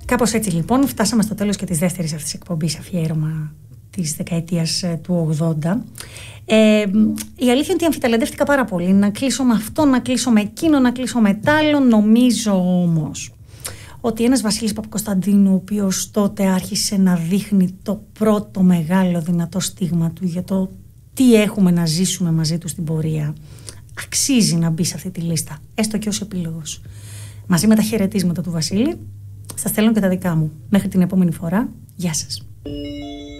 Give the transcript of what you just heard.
Κάπως έτσι λοιπόν φτάσαμε στο τέλος και της δεύτερης αυτής εκπομπής, αφιέρωμα της δεκαετίας του 80. Η αλήθεια είναι ότι αμφιταλαντεύτηκα πάρα πολύ. Να κλείσω με αυτό, να κλείσω με εκείνο, να κλείσω με τ' άλλο. Νομίζω όμως ότι ένας Βασίλης Παπακοσταντίνου, ο οποίος τότε άρχισε να δείχνει το πρώτο μεγάλο δυνατό στίγμα του για το τι έχουμε να ζήσουμε μαζί του στην πορεία, αξίζει να μπει σε αυτή τη λίστα, έστω και ως επίλογος. Μαζί με τα χαιρετίσματα του Βασίλη, σας στέλνω και τα δικά μου. Μέχρι την επόμενη φορά, γεια σας.